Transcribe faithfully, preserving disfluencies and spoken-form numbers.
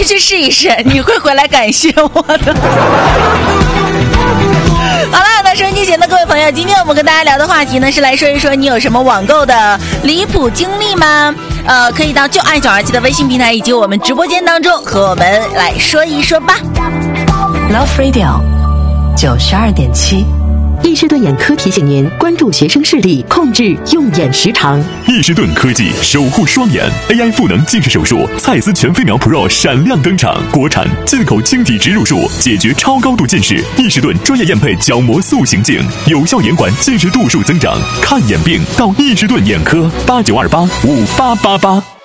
以去试一试，你会回来感谢我的。好了，那收音机前的各位朋友，今天我们跟大家聊的话题呢，是来说一说你有什么网购的离谱经历吗？呃，可以到就爱九二七的微信平台以及我们直播间当中和我们来说一说吧。 Love Radio 九十二点七。 易士顿眼科提醒您关注学生视力，控制用眼时长。 易士顿科技守护双眼 A I 赋能近视手术，蔡司全飞秒 Pro 闪亮登场，国产进口晶体植入术，解决超高度近视。易士顿专业验配角膜塑形镜，有效延缓近视度数增长。看眼病到易士顿眼科，八九二八五八八八。